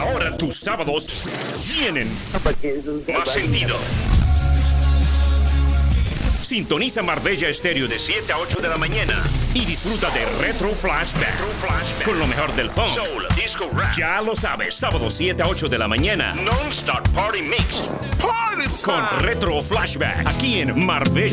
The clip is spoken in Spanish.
Ahora tus sábados tienen más sentido. Sintoniza Marbella Estéreo de 7 a 8 de la mañana y disfruta de Retro Flashback con lo mejor del funk, soul, disco, rap. Ya lo sabes, sábado 7 a 8 de la mañana. Non-stop party mix. Party time. Con Retro Flashback aquí en Marbella.